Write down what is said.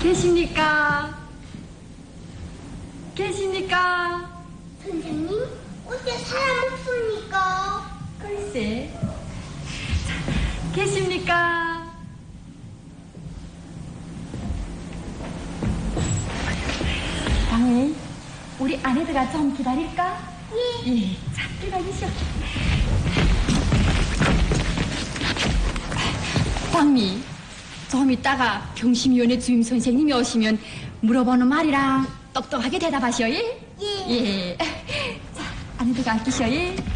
계십니까? 계십니까? 선생님, 어째 사람 없습니까? 글쎄. 자, 계십니까? 방에 우리 아내들아 좀 기다릴까? 예. 자, 기다리시오. 광미, 좀 이따가 병심위원회 주임 선생님이 오시면 물어보는 말이랑 똑똑하게 대답하시오. 예? 예. 자, 아내들과 앉기시오. 예?